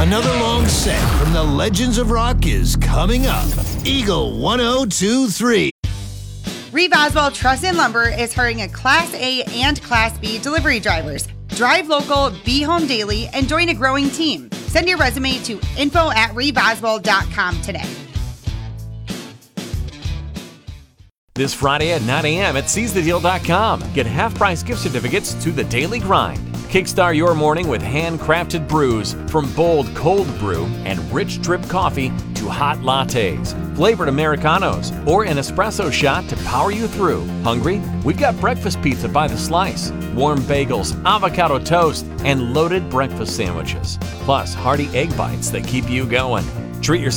Another long set from the Legends of Rock is coming up. Eagle 1023. Reeve Oswald Truss and Lumber is hiring a Class A and Class B delivery drivers. Drive local, be home daily, and join a growing team. Send your resume to info@reeveoswald.com today. This Friday at 9 a.m. at seizethedeal.com. Get half-price gift certificates to The Daily Grind. Kickstart your morning with handcrafted brews, from bold cold brew and rich drip coffee to hot lattes, flavored Americanos, or an espresso shot to power you through. Hungry? We've got breakfast pizza by the slice, warm bagels, avocado toast, and loaded breakfast sandwiches. Plus hearty egg bites that keep you going. Treat yourself